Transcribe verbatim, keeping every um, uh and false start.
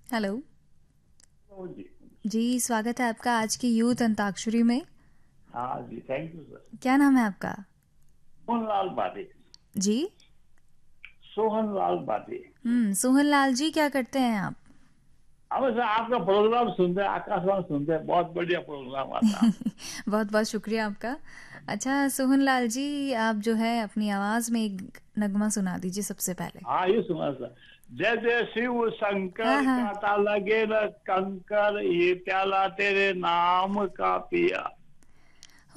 Hello. ओ जी। जी, स्वागत है आपका आज की यूथ अंताक्षरी में। हाँ जी, थैंक यू सर। क्या नाम है आपका? सोहनलाल बादे। जी। सोहनलाल बादे। हम्म सोहन लाल जी, क्या करते हैं आप? अब सर आपका प्रोग्राम सुनते हैं, आकाशवाणी सुनते हैं, बहुत बढ़िया प्रोग्राम आता है। बहुत बहुत शुक्रिया आपका। अच्छा सोहन लाल जी, आप जो है अपनी आवाज में एक नगमा सुना दीजिए सबसे पहले। हाँ ये सुना सर। जय जय शिव हाँ शंकर हाँ। काटा लगे न कंकर, ये प्याला तेरे नाम का पिया।